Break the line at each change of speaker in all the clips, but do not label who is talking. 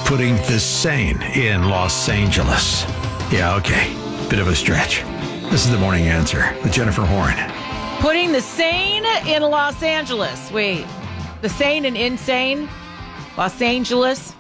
putting the sane in Los Angeles. Yeah, okay. Bit of a stretch. This is The Morning Answer with Jennifer Horn.
Putting the sane in Los Angeles. Wait, the sane and insane? Los Angeles?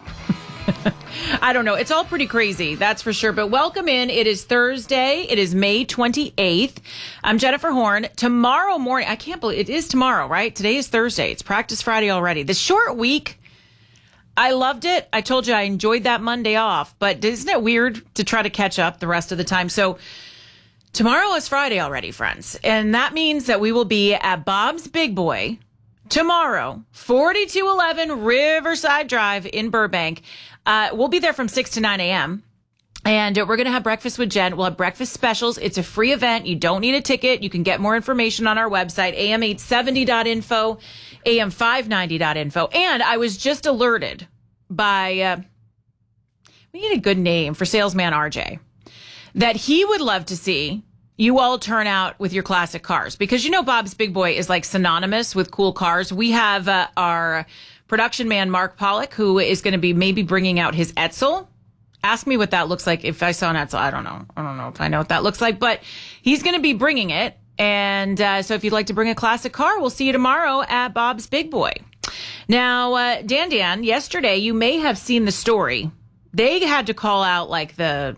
I don't know. It's all pretty crazy, that's for sure. But welcome in. It is Thursday. It is May 28th. I'm Jennifer Horn. Tomorrow morning, I can't believe it is tomorrow, right? Today is Thursday. It's practice Friday already. The short week, I loved it. I told you I enjoyed that Monday off. But isn't it weird to try to catch up the rest of the time? So tomorrow is Friday already, friends. And that means that we will be at Bob's Big Boy tomorrow, 4211 Riverside Drive in Burbank. We'll be there from 6 to 9 a.m. And we're going to have breakfast with Jen. We'll have breakfast specials. It's a free event. You don't need a ticket. You can get more information on our website, am870.info, am590.info. And I was just alerted by, we need a good name for salesman RJ, that he would love to see you all turn out with your classic cars. Because you know Bob's Big Boy is like synonymous with cool cars. We have our production man, Mark Pollock, who is going to be maybe bringing out his Edsel. Ask me what that looks like. If I saw an Edsel, I don't know. I don't know if I know what that looks like, but he's going to be bringing it. And so if you'd like to bring a classic car, we'll see you tomorrow at Bob's Big Boy. Now, Dan, yesterday, you may have seen the story. They had to call out like the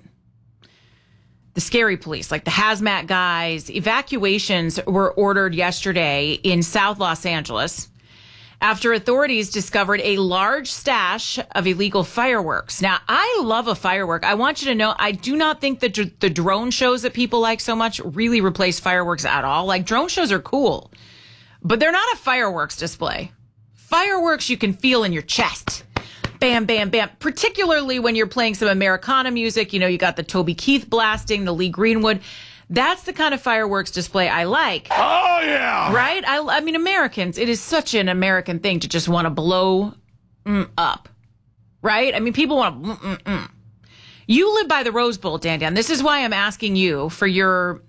scary police, like the hazmat guys. Evacuations were ordered yesterday in South Los Angeles after authorities discovered a large stash of illegal fireworks. Now, I love a firework. I want you to know, I do not think that the drone shows that people like so much really replace fireworks at all. Like, drone shows are cool, but they're not a fireworks display. Fireworks you can feel in your chest. Bam, bam, bam. Particularly when you're playing some Americana music. You know, you got the Toby Keith blasting, the Lee Greenwood. That's the kind of fireworks display I like.
Oh, yeah.
Right? I mean, Americans, it is such an American thing to just want to blow up. Right? I mean, people want to... You live by the Rose Bowl, Dan. This is why I'm asking you for your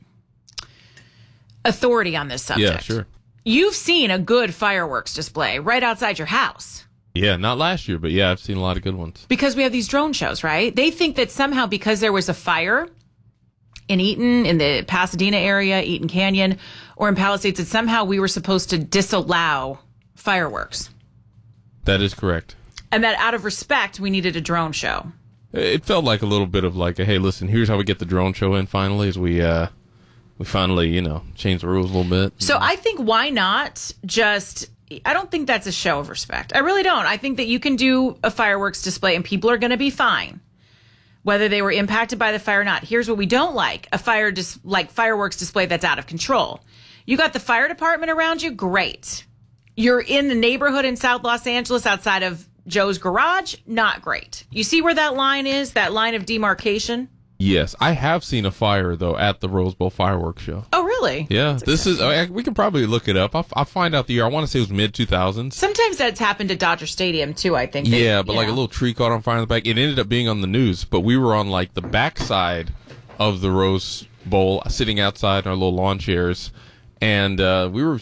authority on this subject.
Yeah, sure.
You've seen a good fireworks display right outside your house.
Yeah, not last year, but yeah, I've seen a lot of good ones.
Because we have these drone shows, right? They think that somehow because there was a fire in Eaton, in the Pasadena area, Eaton Canyon, or in Palisades, that somehow we were supposed to disallow fireworks.
That is correct.
And that out of respect, we needed a drone show.
It felt like a little bit of like, hey, listen, here's how we get the drone show in finally, as we finally, change the rules a little bit.
So I think why not just... I don't think that's a show of respect. I really don't. I think that you can do a fireworks display and people are going to be fine, whether they were impacted by the fire or not. Here's what we don't like: a fireworks display that's out of control. You got the fire department around you, great. You're in the neighborhood in South Los Angeles outside of Joe's garage, not great. You see where that line is, that line of demarcation?
Yes, I have seen a fire, though, at the Rose Bowl fireworks show.
Oh, really?
Yeah, we can probably look it up. I'll find out the year. I want to say it was mid-2000s.
Sometimes that's happened at Dodger Stadium, too, I think.
Yeah, but like a little tree caught on fire in the back. It ended up being on the news, but we were on like the backside of the Rose Bowl, sitting outside in our little lawn chairs, and we were